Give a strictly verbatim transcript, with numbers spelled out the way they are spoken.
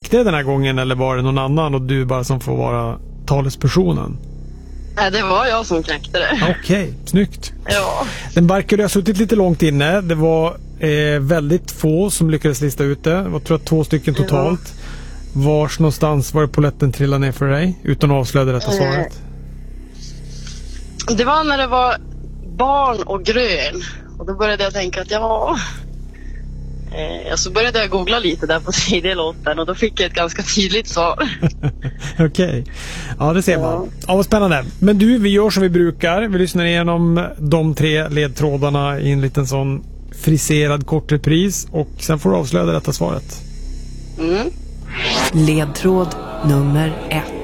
knäckte det den här gången, eller var det någon annan och du bara som får vara talespersonen? Nej, det var jag som knäckte det. Okej, okay, snyggt. Ja. Den verkade ha suttit lite långt inne. Det var eh, väldigt få som lyckades lista ut det. Det var, tror jag, två stycken totalt. Ja. Vars någonstans var det polletten trillade ner för dig? Utan att avslöja det rätta svaret. Det var när det var barn och grön. Och då började jag tänka att ja... Eh, så började jag googla lite där på tidiga låten. Och då fick jag ett ganska tydligt svar. Okej. Okay. Ja, det ser man. Ja. Ja, vad spännande. Men du, vi gör som vi brukar. Vi lyssnar igenom de tre ledtrådarna i en liten sån friserad kortrepris. Och sen får du avslöja det rätta svaret. Mm. Ledtråd nummer ett.